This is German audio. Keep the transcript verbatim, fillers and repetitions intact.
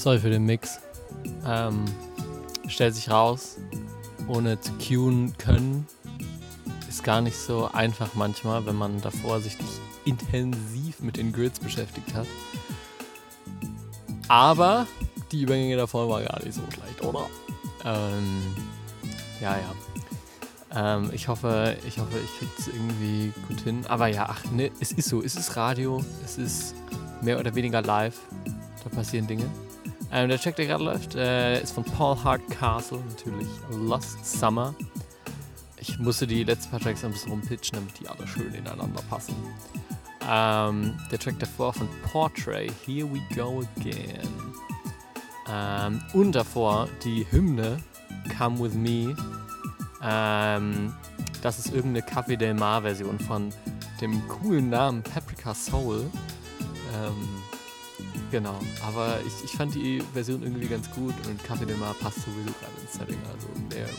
Sorry für den Mix. Ähm, stellt sich raus, ohne zu cueen können, ist gar nicht so einfach manchmal, wenn man davor sich nicht intensiv mit den Grids beschäftigt hat. Aber die Übergänge davor waren gar nicht so schlecht, oder? Ähm, ja, ja. Ähm, ich hoffe, ich hoffe, ich krieg's irgendwie gut hin. Aber ja, ach ne, es ist so, es ist Radio, es ist mehr oder weniger live. Da passieren Dinge. Ähm, der Track, der gerade läuft, äh, ist von Paul Hardcastle, natürlich Lost Summer. Ich musste die letzten paar Tracks ein bisschen rumpitchen, damit die alle schön ineinander passen. Ähm, der Track davor von Portrait, Here We Go Again. Ähm, und davor die Hymne, Come With Me. Ähm, das ist irgendeine Café Del Mar Version von dem coolen Namen Paprika Soul. Ähm, genau, aber ich, ich fand die Version irgendwie ganz gut und Café Del Mar passt sowieso gerade ins Setting, also der